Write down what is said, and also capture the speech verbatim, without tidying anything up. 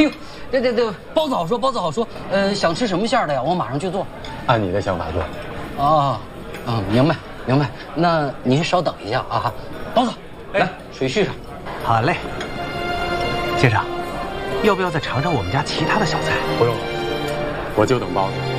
呦，对对对，包子好说，包子好说。呃，想吃什么馅儿的呀？我马上去做。 按你的想法做。 哦，嗯，明白明白。那您稍等一下啊，包子，来，水续上。 好嘞，先生，要不要再尝尝我们家其他的小菜？ 不用了，我就等包子。